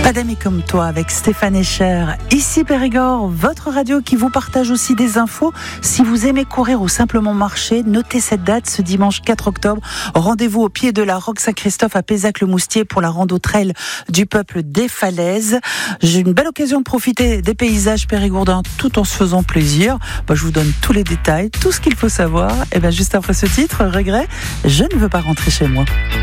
Pas d'amis comme toi avec Stéphane Escher. Ici Périgord, votre radio qui vous partage aussi des infos. Si vous aimez courir ou simplement marcher, notez cette date, ce dimanche 4 octobre. Rendez-vous au pied de la Roque Saint-Christophe à Pézac-le-Moustier pour la rando trail du peuple des falaises. J'ai une belle occasion de profiter des paysages périgourdins tout en se faisant plaisir. Je vous donne tous les détails, tout ce qu'il faut savoir. Et juste après ce titre, regret, je ne veux pas rentrer chez moi.